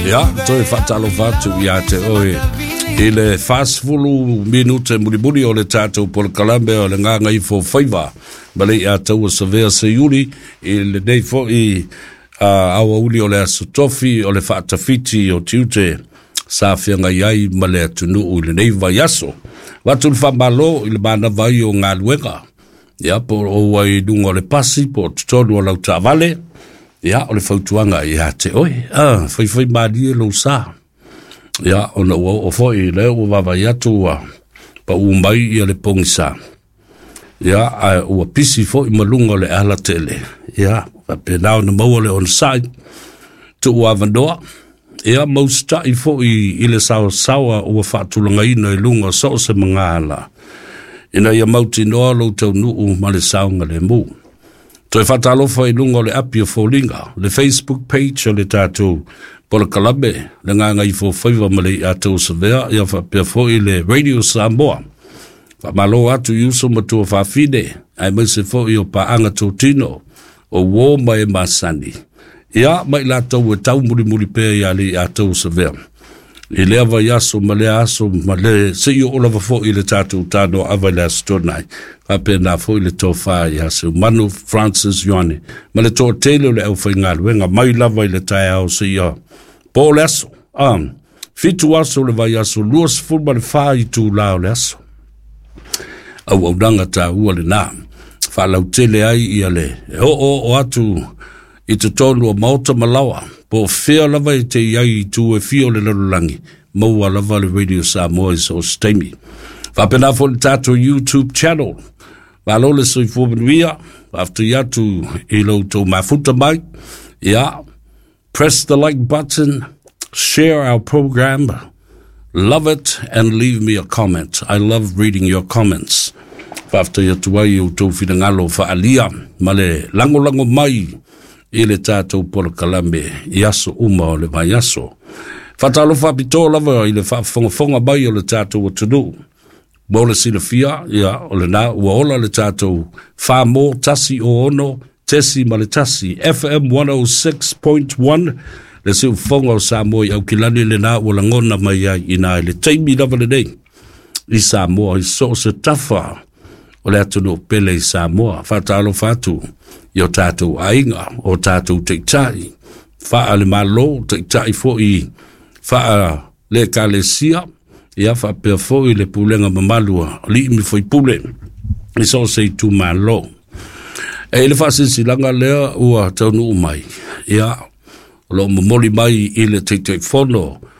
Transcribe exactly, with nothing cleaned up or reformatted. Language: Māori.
Ja, toi fatalo fatu ia te oe. Ile fast fulu minute muri muri o le tatou por Kalambe o le nganga i fo faiva. Bale ia tau sa vea se yuri ile dei fo i uh, awa uli o le asotofi o le fatafiti o tiute sa fianga iai ma le atunu u le nei vai aso. Watu le whamalo ile mana vai o ngā luenga. Ia po o wai dungo le pasi po tutonu o lau tavale. Ia o le fautuanga ia te oe. Ah, fai fai maadi e lo sa. Ia o na ua o foi le o vavai atu ua pa umai ia le pongisa. Ia a ua pisi foi malunga o le ala tele. Ia pe nao na maua le on side tu ua vandoa. Ia mausta i foi i le sawa sawa ua fatulanga ina i lunga so se mga ala. Ina ia mauti noa lo tau nuu ma le saunga le mu. Toi fatalofa i lunga le api o fōlinga, le Facebook page o le tātou Polo Kalambe, le nganga i fō whaiva ma le i atou savea, ia whapea fō i le Radio Samoa. Whamalo atu iuso matua whawhine, ai maise fō i o paanga tō tino, o wō mai masani. Ia mai la tau e tau muri muri pēr i ali i atou savea. I lea vai aso ma le aso ma le se i o olava fō i le tātou tāno awai le aso tōnai. Whapea nā fō i le tō whā i aso Manu Francis Ioane. Ma le tō tēleo le au whai ngā luenga mai lava i le tai au se i o pō le aso. Um, fitu aso le vai aso luas fulma le whā i tū lao le aso. Au au nanga tā ua le nā. Whalau tele ai i ale. E o o o atu i te tonu o mauta malawa. Po fea lava i te iai tu e fio le lalulangi. Maua lava le Radio Samoa i so stemi. Whapena fo le tato YouTube channel. Walo le soi fōmenuia. After yatu i lo tō mafuta mai. Yeah. Press the like button. Share our program. Love it and leave me a comment. I love reading your comments. After yatu ai o tō whingalo whaalia. Male lango lango mai. I le tātou Polo Kalambe, i aso uma o le mai aso. Whatalo whapito lava i le whafonga mai o le tātou o tunu. Mo le sila fia, ia, o le nā, ua ola le tātou whamo tasi o ono, tesi ma le tasi, F M one oh six point one, le siu whonga o Samoa i au kilani le nā, ua langona mai ai i nā, le teimi lava le nei. I Samoa, i so se tafa, o le atunu pele i Samoa, whatalo whatu. Yo tātou ainga, o tātou teitai, wha le malo, teitai fo i, wha le kalesia, ia wha pia fo i le pulenga mamalua, li mi fo i pule, i so se i tu malo. E le wha sinsilanga lea ua taunu umai, ia, lo mamoli mai i le teitai fono,